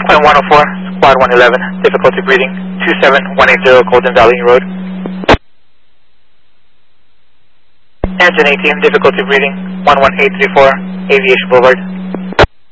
1.104, Squad 111, difficulty breathing, 27180 Golden Valley Road. Engine 18, difficulty breathing, 11834, Aviation Boulevard.